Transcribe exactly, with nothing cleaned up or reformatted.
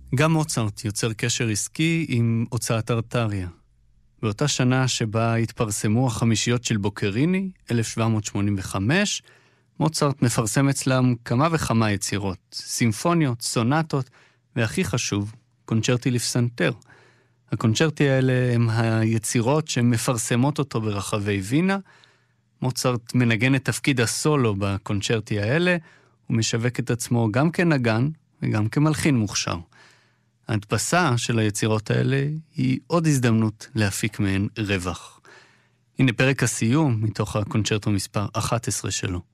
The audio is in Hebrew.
גם מוצרט יוצר קשר עסקי עם הוצאת ארטריה. באותה שנה שבה התפרסמו החמישיות של בוקריני, אלף שבע מאות שמונים וחמש, מוצרט מפרסם אצלם כמה וכמה יצירות, סימפוניות, סונטות, והכי חשוב, קונצ'רטי לפסנתר. הקונצ'רטי האלה הם היצירות שמפרסמות אותו ברחבי וינה. מוצרט מנגן את תפקיד הסולו בקונצ'רטי האלה, ומשווק את עצמו גם כנגן וגם כמלחין מוכשר. ההדפסה של היצירות האלה היא עוד הזדמנות להפיק מהן רווח. הנה פרק הסיום מתוך הקונצ'רטו מספר אחת עשרה שלו.